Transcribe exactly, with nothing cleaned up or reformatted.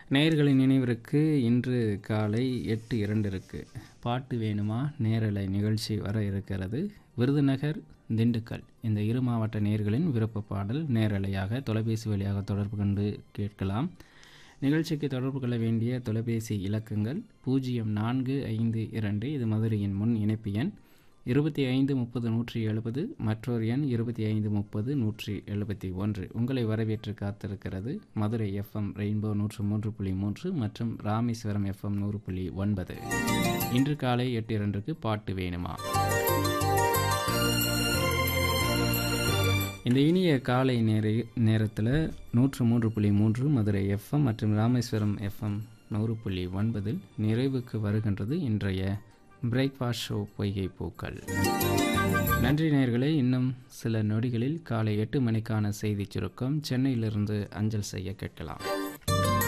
நேயர்களின் நினைவிற்கு இன்று காலை எட்டு இரண்டிற்கு பாட்டு வேணுமா நேரலை நிகழ்ச்சி வர இருக்கிறது. விருதுநகர், திண்டுக்கல் இந்த இரு மாவட்ட நேயர்களின் விருப்ப பாடல் நேரலையாக தொலைபேசி வழியாக தொடர்பு கொண்டு கேட்கலாம். நிகழ்ச்சிக்கு தொடர்பு கொள்ள வேண்டிய தொலைபேசி இலக்கங்கள் பூஜ்ஜியம் நான்கு ஐந்து இரண்டு, இது மதுரையின் முன் இணைப்பு எண், இருபத்தி ஐந்து முப்பது நூற்றி எழுபது, மற்றொரு எண் இருபத்தி ஐந்து முப்பது நூற்றி எழுபத்தி ஒன்று. உங்களை வரவேற்று காத்திருக்கிறது மதுரை எஃப்எம் ரெயின்போ நூற்று மூன்று புள்ளி மூன்று மற்றும் ராமேஸ்வரம் எஃப்எம் நூறு புள்ளி ஒன்பது. இன்று காலை எட்டு இரண்டுக்கு பாட்டு வேணுமா. இந்த இனிய காலை நேர நேரத்தில் நூற்று மூன்று புள்ளி மூன்று மதுரை எஃப்எம் மற்றும் ராமேஸ்வரம் எஃப்எம் நூறு புள்ளி ஒன்பதில் நிறைவுக்கு வருகின்றது இன்றைய பிரேக்ஃபாஸ்ட் ஷோ பொய்கை பூக்கள். நன்றி நேயர்களே. இன்னும் சில நொடிகளில் காலை எட்டு மணிக்கான செய்தி சுருக்கம் சென்னையிலிருந்து அஞ்சல் செய்ய கேட்கலாம்.